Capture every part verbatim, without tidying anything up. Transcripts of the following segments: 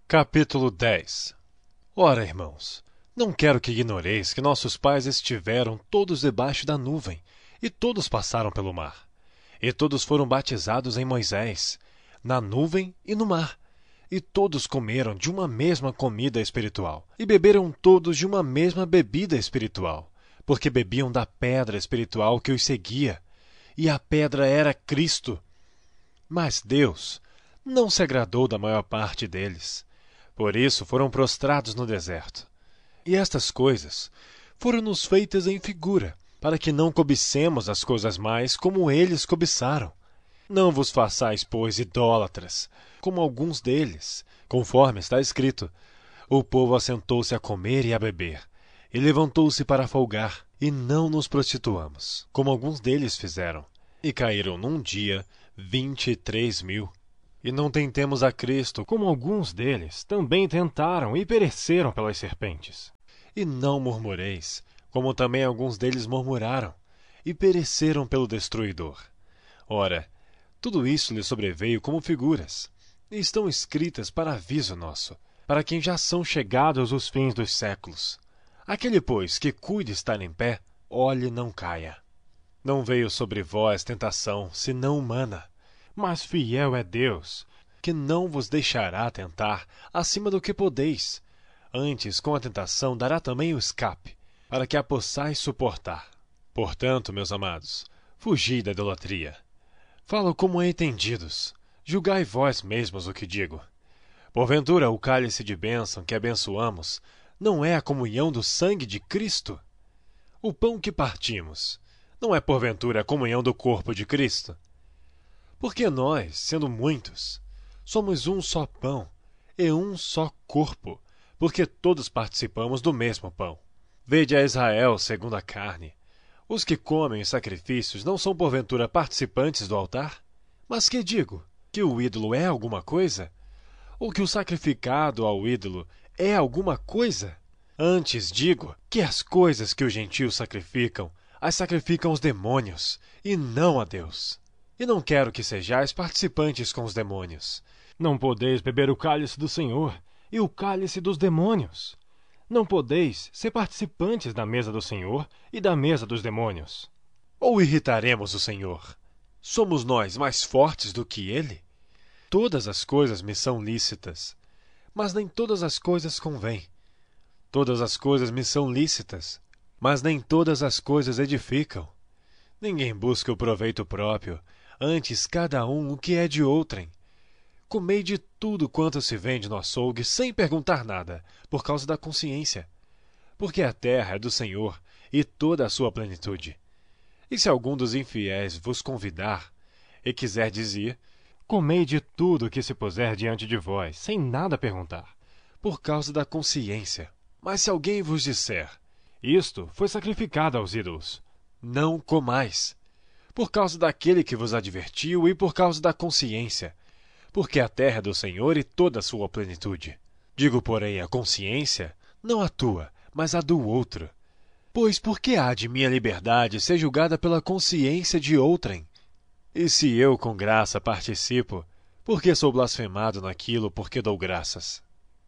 Capítulo dez. Ora, irmãos, não quero que ignoreis que nossos pais estiveram todos debaixo da nuvem, e todos passaram pelo mar. E todos foram batizados em Moisés, na nuvem e no mar. E todos comeram de uma mesma comida espiritual, e beberam todos de uma mesma bebida espiritual, porque bebiam da pedra espiritual que os seguia, e a pedra era Cristo. Mas Deus não se agradou da maior parte deles. Por isso foram prostrados no deserto. E estas coisas foram-nos feitas em figura, para que não cobicemos as coisas mais como eles cobiçaram. Não vos façais, pois, idólatras, como alguns deles, conforme está escrito: o povo assentou-se a comer e a beber, e levantou-se para folgar, e não nos prostituamos, como alguns deles fizeram, e caíram num dia vinte e três mil. E não tentemos a Cristo, como alguns deles também tentaram e pereceram pelas serpentes. E não murmureis, como também alguns deles murmuraram, e pereceram pelo destruidor. Ora, tudo isso lhe sobreveio como figuras, e estão escritas para aviso nosso, para quem já são chegados os fins dos séculos. Aquele, pois, que cuide estar em pé, olhe não caia. Não veio sobre vós tentação, senão humana, mas fiel é Deus, que não vos deixará tentar acima do que podeis. Antes, com a tentação, dará também o escape, para que a possais suportar. Portanto, meus amados, fugi da idolatria. Falo como entendidos. Julgai vós mesmos o que digo. Porventura, o cálice de bênção que abençoamos não é a comunhão do sangue de Cristo? O pão que partimos não é porventura a comunhão do corpo de Cristo? Porque nós, sendo muitos, somos um só pão e um só corpo, porque todos participamos do mesmo pão. Vede a Israel segundo a carne. Os que comem os sacrifícios não são porventura participantes do altar? Mas que digo? Que o ídolo é alguma coisa? Ou que o sacrificado ao ídolo é alguma coisa? Antes digo que as coisas que os gentios sacrificam, as sacrificam os demônios, e não a Deus. E não quero que sejais participantes com os demônios. Não podeis beber o cálice do Senhor e o cálice dos demônios. Não podeis ser participantes da mesa do Senhor e da mesa dos demônios. Ou irritaremos o Senhor? Somos nós mais fortes do que Ele? Todas as coisas me são lícitas, mas nem todas as coisas convêm. Todas as coisas me são lícitas, mas nem todas as coisas edificam. Ninguém busca o proveito próprio, antes cada um o que é de outrem. Comei de tudo quanto se vende no açougue sem perguntar nada, por causa da consciência. Porque a terra é do Senhor e toda a sua plenitude. E se algum dos infiéis vos convidar e quiser dizer: comei de tudo que se puser diante de vós, sem nada perguntar, por causa da consciência. Mas se alguém vos disser: isto foi sacrificado aos ídolos, não comais, por causa daquele que vos advertiu e por causa da consciência, porque a terra é do Senhor e toda a sua plenitude. Digo, porém, a consciência, não a tua, mas a do outro. Pois por que há de minha liberdade ser julgada pela consciência de outrem? E se eu com graça participo, por que sou blasfemado naquilo por que dou graças?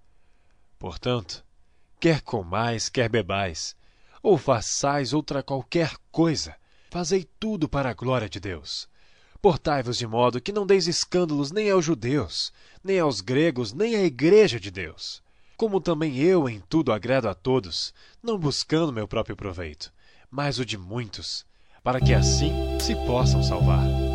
Portanto, quer comais, quer bebais, ou façais outra qualquer coisa, fazei tudo para a glória de Deus. Portai-vos de modo que não deis escândalos nem aos judeus, nem aos gregos, nem à igreja de Deus. Como também eu em tudo agrado a todos, não buscando meu próprio proveito, mas o de muitos, para que assim se possam salvar.